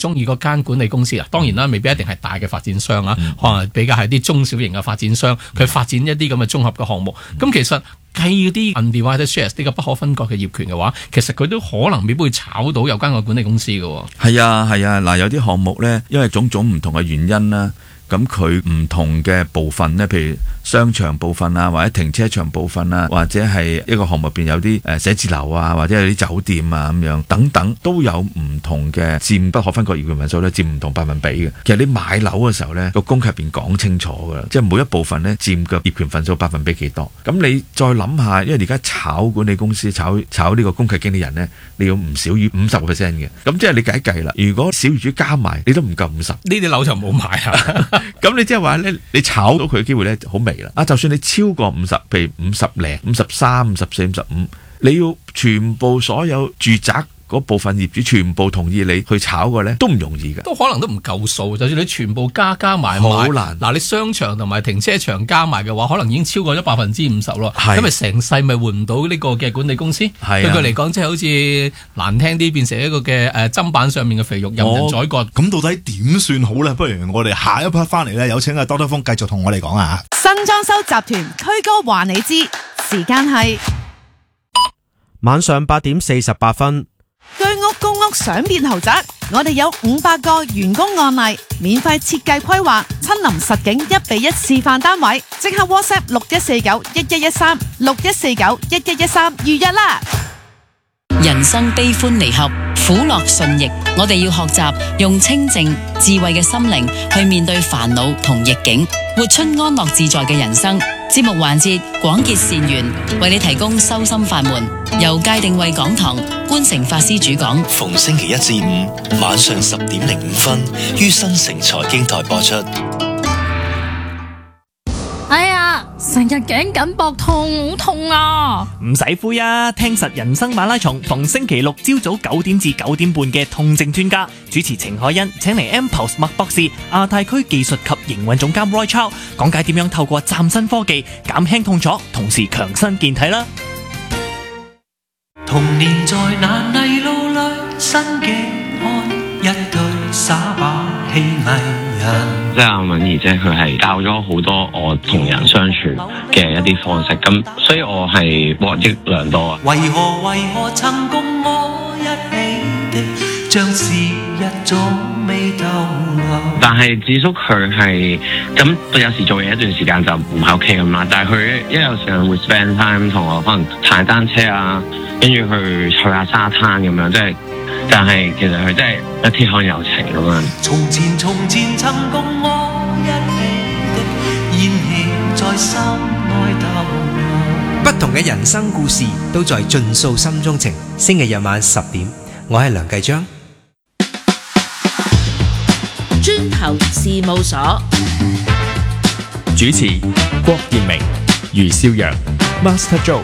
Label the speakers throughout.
Speaker 1: 中意嗰間管理公司啊。當然啦，未必一定係大嘅發展商啊，可能比較係啲中小型嘅發展商，佢發展一啲咁嘅綜合嘅項目。咁其實計啲 undivided shares 呢個不可分割嘅業權嘅話，其實佢都可能未必會炒到有間個管理公司嘅。
Speaker 2: 係啊，嗱，有啲項目咧，因為種種唔同嘅原因啦。咁佢唔同嘅部分呢，譬如商場部分啊，或者停車場部分啊，或者係一個項目入邊有啲寫字樓啊，或者有啲酒店啊咁樣等等，都有唔同嘅佔不可分割業權份數咧，佔唔同百分比嘅。其實你買樓嘅時候呢，個公契入邊講清楚噶啦，即係每一部分呢佔嘅業權份數百分比幾多。咁你再諗下，因為而家炒管理公司、炒呢個公契經理人呢，你要唔少於50%嘅。咁即係你計一計啦，如果小業主加埋，你都唔夠50%。
Speaker 1: 呢啲樓就冇買啊。
Speaker 2: 咁你即係話咧，你炒到佢嘅機會咧好微啦。就算你超過50，譬如50零、53、54、55，你要全部所有住宅嗰部分業主全部同意你去炒嘅咧，都唔容易嘅，
Speaker 1: 都可能都唔夠數。就算你全部加埋，
Speaker 2: 好難。
Speaker 1: 嗱，你商場同埋停車場加埋嘅話，可能已經超過咗50%咯。
Speaker 2: 係，
Speaker 1: 因為成世咪換唔到呢個嘅管理公司。係，對佢嚟講，即係好似難聽啲，變成一個嘅砧板上面嘅肥肉，任人宰割。
Speaker 3: 咁到底點算好咧？不如我哋下一 part 翻嚟咧，有請阿多德豐繼續同我哋講啊！
Speaker 4: 新裝修集團推歌話你知，時間係
Speaker 5: 晚上8點48分。
Speaker 4: 居屋公屋想變豪宅，我哋有500個員工案例，免費設計規劃，親臨實景1:1示範單位，即刻 WhatsApp 61491113 61491113預約啦！
Speaker 6: 人生悲歡離合，苦樂順逆，我哋要學習用清靜智慧嘅心靈去面對煩惱同逆境，活出安樂自在嘅人生。節目環節廣結善緣，為你提供修心法門，由界定慧講堂觀誠法師主講，
Speaker 7: 逢星期1至5晚上10點05分於新城財經台播出。
Speaker 8: 哎呀，成日頸緊膊痛，好痛啊！
Speaker 9: 唔使灰啊，聽實人生馬拉松，逢星期六朝早9點至9點半嘅痛症專家主持程海欣，請嚟 Mpost 麥博士、亞太區技術及營運總監 Roy Chow 講解點樣透過嶄新科技減輕痛楚，同時強身健體啦。
Speaker 10: 童年在那泥路裏，新嘅愛一對耍把戲藝人。
Speaker 11: 即係阿敏儀姐，佢係教咗好多我同人相處嘅一啲方式，咁所以我係獲益良多啊！
Speaker 10: 為何曾共我一起的，像是一種未逗留。
Speaker 11: 但係智叔佢係咁，有時做嘢一段時間就唔喺屋企咁啦，但係佢一有時間會 spend time 同我可能踩單車啊，跟住去下沙灘咁樣，即係。但係其實佢真係一鐵漢柔情咁樣。
Speaker 10: 從前曾共我一起的，燃氣在心內逗留。
Speaker 12: 不同嘅人生故事都在盡訴心中情。星期日晚10點，我係梁繼章。
Speaker 6: 磚頭事務所
Speaker 13: 主持郭賢明、余少陽、Master Joe。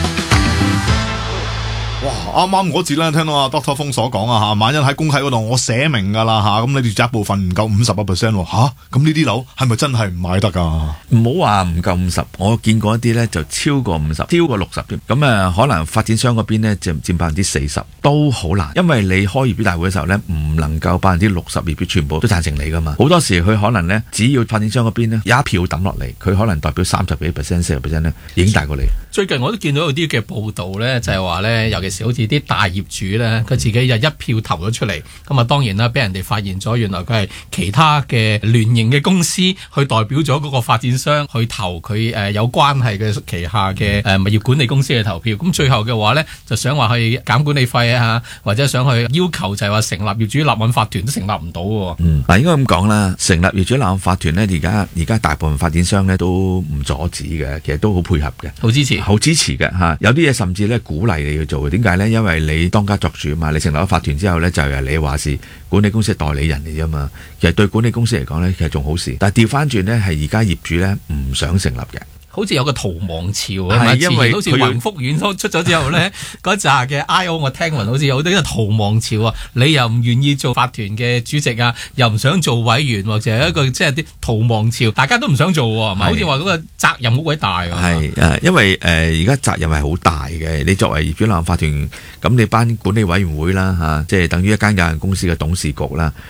Speaker 3: 哇！啱啱嗰節咧，聽到阿 Dr. 風所講啊嚇，萬一喺公契嗰度我寫明㗎啦嚇，咁你住宅部分唔夠50%喎嚇，咁呢啲樓係咪真係唔買得㗎？
Speaker 2: 唔好話唔夠50，我見過一啲咧就超過50，超過60添。咁可能發展商嗰邊咧佔40%都好難，因為你開業主大會嘅時候咧，唔能夠60%業主全部都贊成你㗎嘛。好多時佢可能咧，只要發展商嗰邊咧有一票抌落嚟，佢可能代表30幾%、40%咧已經大過你。
Speaker 1: 最近我都見到有啲嘅報道咧，就係話咧，尤其是好似啲大業主咧，佢自己就一票投咗出嚟，咁啊當然啦，俾人哋發現咗，原來佢係其他嘅聯營嘅公司去代表咗嗰個發展商去投佢有關係嘅旗下嘅物業管理公司嘅投票，咁最後嘅話咧就想話去減管理費啊，或者想去要求就係話成立業主立案法團都成立唔到喎。
Speaker 2: 嗱應該咁講啦，成立業主立案法團咧，而家大部分發展商咧都唔阻止嘅，其實都好配合嘅，好支持嘅嚇。有啲嘢甚至咧鼓勵你去做，點解咧？因為你當家作主啊嘛，你成立咗法團之後咧，就由你話事，管理公司係代理人嚟啫嘛。其實對管理公司嚟講咧，其實仲好事。但係調翻轉咧，係而家業主咧唔想成立嘅。
Speaker 1: 好似有個逃亡潮啊！因為好似宏福苑出咗之後咧，嗰扎嘅 I.O. 我聽聞好似有好多逃亡潮啊！你又唔願意做法團嘅主席啊，又唔想做委員，或者係一個即係啲逃亡潮，大家都唔想做喎，好似話嗰個責任好鬼大㗎。
Speaker 2: 係因為而家責任係好大嘅。你作為業主立案法團，咁你班管理委員會啦嚇，即係等於一間有限公司嘅董事局啦，